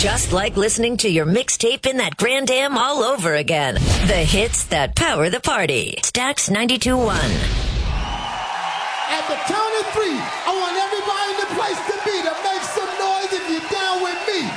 just like listening to your mixtape in that Grand Am all over again. The hits that power the party. Stax 92.1. At the count of three, I want everybody in the place to be to make some noise if you're down with me.